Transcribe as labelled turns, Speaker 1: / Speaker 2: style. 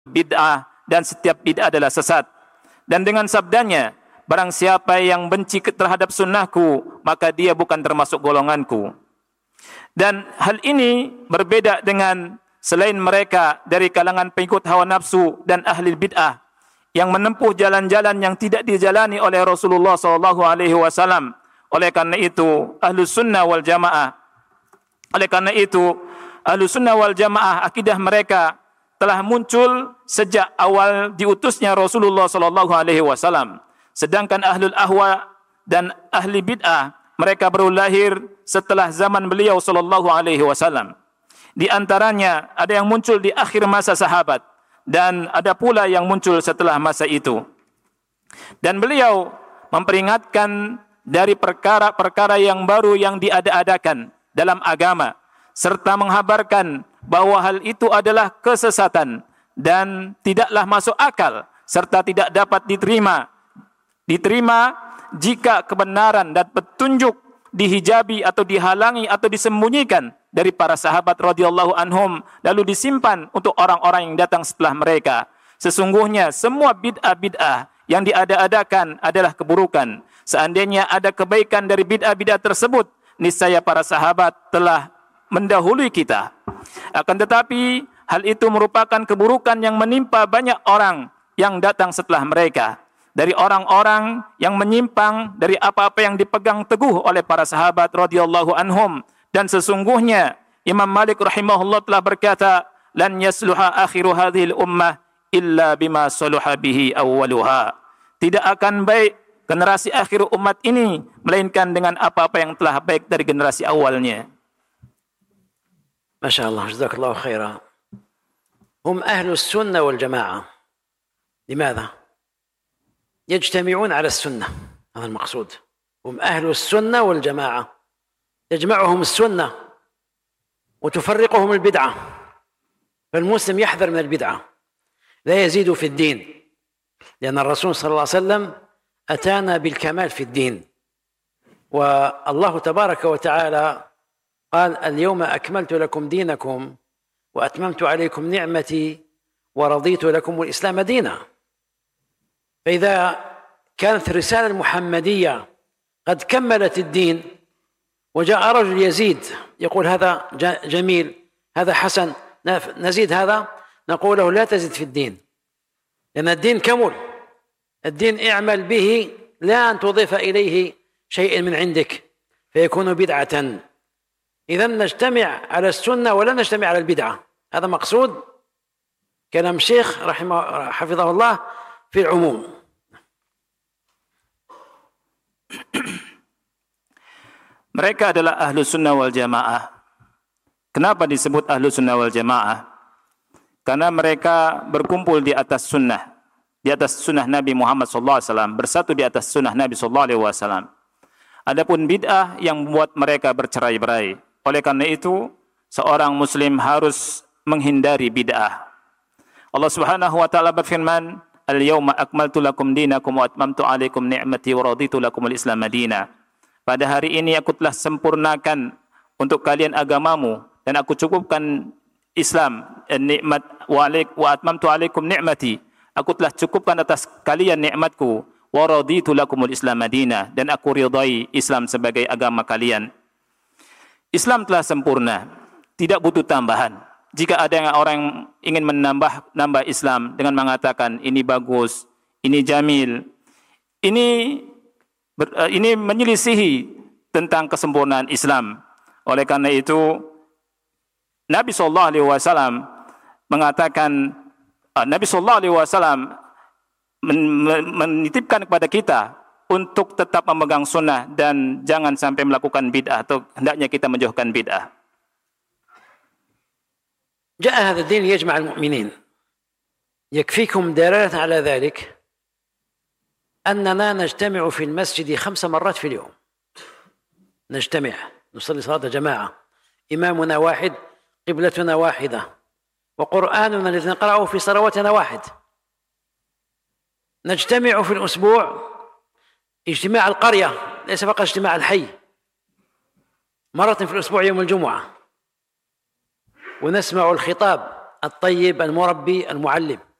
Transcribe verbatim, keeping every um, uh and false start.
Speaker 1: bid'ah dan setiap bid'ah adalah sesat. Dan dengan sabdanya, barang siapa yang benci terhadap sunnahku, maka dia bukan termasuk golonganku. Dan hal ini berbeda dengan selain mereka dari kalangan pengikut hawa nafsu dan ahli bid'ah yang menempuh jalan-jalan yang tidak dijalani oleh Rasulullah sallallahu alaihi wasallam. Oleh karena itu, Ahlus Sunnah wal Jamaah oleh karena itu, Ahlus Sunnah wal Jamaah akidah mereka telah muncul sejak awal diutusnya Rasulullah sallallahu alaihi wasallam. Sedangkan Ahlul Ahwa dan ahli bid'ah mereka baru lahir setelah zaman beliau sallallahu alaihi wasallam. Di antaranya ada yang muncul di akhir masa sahabat dan ada pula yang muncul setelah masa itu. Dan beliau memperingatkan dari perkara-perkara yang baru yang diada-adakan dalam agama serta menghabarkan bahwa hal itu adalah kesesatan dan tidaklah masuk akal serta tidak dapat diterima diterima jika kebenaran dan petunjuk dihijabi atau dihalangi atau disembunyikan dari para sahabat radhiyallahu anhum lalu disimpan untuk orang-orang yang datang setelah mereka. Sesungguhnya semua bid'ah-bid'ah yang diada-adakan adalah keburukan. Seandainya ada kebaikan dari bid'ah-bid'ah tersebut, niscaya para sahabat telah mendahului kita. Akan tetapi hal itu merupakan keburukan yang menimpa banyak orang yang datang setelah mereka. Dari orang-orang yang menyimpang dari apa-apa yang dipegang teguh oleh para sahabat radhiyallahu anhum. Dan sesungguhnya Imam Malik rahimahullah telah berkata, lan yasluha akhiru hadhil ummah illa bima saluha bihi awwaluha. Tidak akan baik generasi akhir umat ini melainkan dengan apa-apa yang telah baik dari generasi awalnya.
Speaker 2: Masya Allah, jazakallahu khaira. Hum ahlus sunnah wal jamaah. Limadha? يجتمعون على السنة، هذا المقصود. هم أهل السنة والجماعة، تجمعهم السنة وتفرقهم البدعة. فالمسلم يحذر من البدعة، لا يزيد في الدين، لأن الرسول صلى الله عليه وسلم أتانا بالكمال في الدين. والله تبارك وتعالى قال اليوم أكملت لكم دينكم وأتممت عليكم نعمتي ورضيت لكم الإسلام دينا. فإذا كانت الرسالة المحمدية قد كملت الدين وجاء رجل يزيد يقول هذا جميل هذا حسن نزيد هذا، نقول له لا تزيد في الدين، لأن الدين كمل. الدين اعمل به لا أن تضيف إليه شيء من عندك فيكون بدعة. إذا نجتمع على السنة ولا نجتمع على البدعة، هذا مقصود كلام الشيخ رحمه حفظه الله في العموم.
Speaker 1: Mereka adalah ahlu sunnah wal jamaah. Kenapa disebut ahlu sunnah wal jamaah? Karena mereka berkumpul di atas sunnah, di atas sunnah Nabi Muhammad sallallahu alaihi wasallam, bersatu di atas sunnah Nabi sallallahu alaihi wasallam. Adapun bid'ah yang membuat mereka bercerai-berai. Oleh karena itu, seorang muslim harus menghindari bid'ah. Allah Subhanahu wa taala berfirman, "Al-yawma akmaltu lakum dinakum wa atmamtu 'alaikum ni'mati wa raditu lakum al-Islam madina." Pada hari ini aku telah sempurnakan untuk kalian agamamu dan aku cukupkan Islam nikmat wa alaik wa atmamtu 'alaikum ni'mati. Aku telah cukupkan atas kalian nikmatku wa raditu lakum al-Islam madina, dan aku ridai Islam sebagai agama kalian. Islam telah sempurna, tidak butuh tambahan. Jika ada yang orang ingin menambah nambah Islam dengan mengatakan ini bagus, ini jamil, ini ber, ini menyelisihi tentang kesempurnaan Islam. Oleh karena itu Nabi sallallahu alaihi wasallam mengatakan, uh, Nabi sallallahu alaihi wasallam men, men, menitipkan kepada kita untuk tetap memegang sunnah dan jangan sampai melakukan bid'ah, atau hendaknya kita menjauhkan bid'ah.
Speaker 2: جاء هذا الدين يجمع المؤمنين. يكفيكم دلالة على ذلك أننا نجتمع في المسجد خمس مرات في اليوم. نجتمع نصلي صلاة جماعة، إمامنا واحد، قبلتنا واحدة، وقرآننا الذي نقرأه في صلواتنا واحد. نجتمع في الأسبوع اجتماع القرية، ليس فقط اجتماع الحي، مرة في الأسبوع يوم الجمعة، ونسمع الخطاب الطيب المربي المعلم